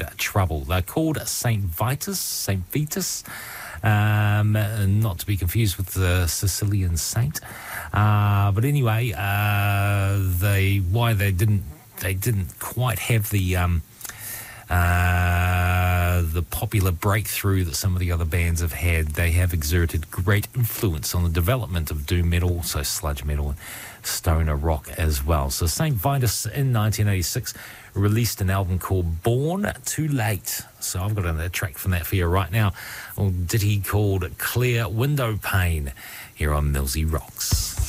and Trouble. They're called St. Vitus, not to be confused with the Sicilian saint. But anyway, they didn't quite have the popular breakthrough that some of the other bands have had. They have exerted great influence on the development of doom metal, also sludge metal and stoner rock as well. So St. Vitus in 1986 released an album called Born Too Late. So I've got a track from that for you right now. A ditty called Clear Window Pane here on Millsy Rocks.